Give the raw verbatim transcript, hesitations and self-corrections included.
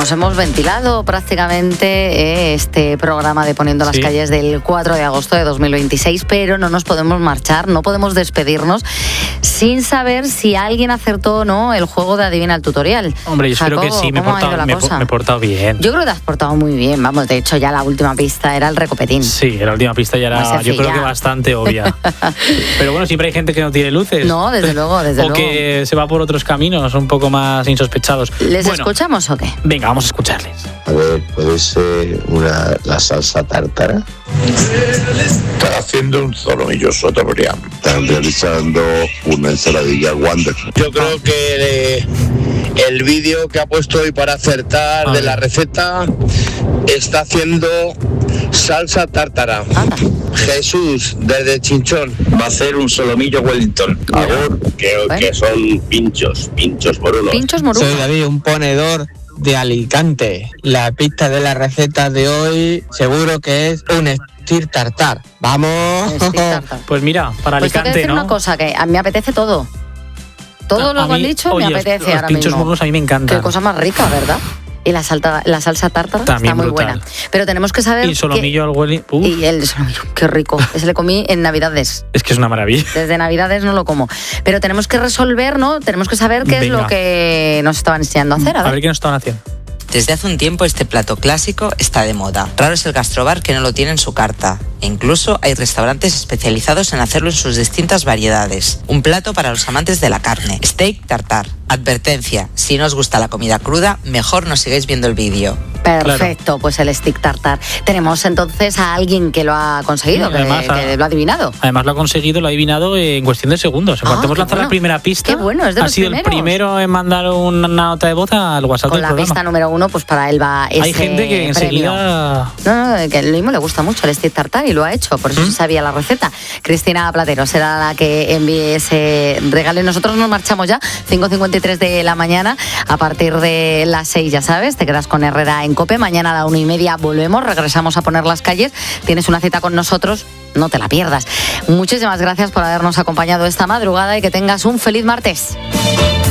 Nos hemos ventilado prácticamente eh, este programa de Poniendo las Sí. calles del cuatro de agosto de dos mil veintiséis, pero no nos podemos marchar, no podemos despedirnos sin saber si alguien acertó o no el juego de Adivina el tutorial. Hombre, yo espero que Jacobo, sí, me he, ¿cómo ha ido portado, la me, he cosa? po- me he portado bien. Yo creo que te has portado muy bien, vamos, de hecho ya la última pista era el recopetín. Sí, la última pista ya Muy era, yo sencilla. creo que bastante obvia. Pero bueno, siempre hay gente que no tiene luces. No, desde luego, desde o luego. que se va por otros caminos un poco más insospechados. ¿Les bueno, escuchamos o qué? venga, vamos a escucharles. A ver, ¿puede ser una, la salsa tártara? Están haciendo un solomillo sotobrián. Están realizando una ensaladilla wonderful. Yo creo que eh, el vídeo que ha puesto hoy para acertar A de ver. la receta está haciendo salsa tártara. Anda. Jesús, desde Chinchón. Va a hacer un solomillo Wellington. Agur, que, Bueno. que son pinchos, pinchos por uno. Pinchos moruno. Soy David, un ponedor de Alicante. La pista de la receta de hoy seguro que es un stick tartar. ¡Vamos! Stick tartar. Pues mira, para Pues tengo que Alicante, decir ¿no? una cosa, que a mí me apetece todo. Todo A- lo a que han mí, dicho oye, me los- apetece los ahora pinchos mismo. morunos a mí me encantan. Qué cosa más rica, ¿verdad? Y la, salta, la salsa tártara También está muy brutal. buena. Pero tenemos que saber Y solomillo al Wellington. que... Y el solomillo, qué rico. Ese le comí en Navidades. Es que es una maravilla. Desde Navidades no lo como. Pero tenemos que resolver, ¿no? Tenemos que saber qué es Venga. lo que nos estaban enseñando a hacer. A A ver. ver qué nos estaban haciendo. Desde hace un tiempo este plato clásico está de moda. Raro es el gastrobar que no lo tiene en su carta. E incluso hay restaurantes especializados en hacerlo en sus distintas variedades. Un plato para los amantes de la carne. Steak tartar. Advertencia, si no os gusta la comida cruda, mejor no sigáis viendo el vídeo. Perfecto, pues el stick tartar. Tenemos entonces a alguien que lo ha conseguido, Sí, que, además, que a- lo ha adivinado. Además lo ha conseguido, lo ha adivinado en cuestión de segundos. En Ah, cuanto hemos qué lanzado bueno. la primera pista, Qué bueno, es de ha los sido el primeros. primero en mandar una nota de voz al WhatsApp Con del la programa. pista número uno, pues para él va ese Hay gente que premio. enseguida... No, no, que lo mismo le gusta mucho el stick tartar y lo ha hecho, por eso sí sabía la receta. Cristina Platero será la que envíe ese regalo y nosotros nos marchamos ya, cinco cincuenta y tres de la mañana, a partir de las seis, ya sabes, te quedas con Herrera en COPE, mañana a la una y media volvemos, regresamos a poner las calles, tienes una cita con nosotros, no te la pierdas. Muchísimas gracias por habernos acompañado esta madrugada y que tengas un feliz martes.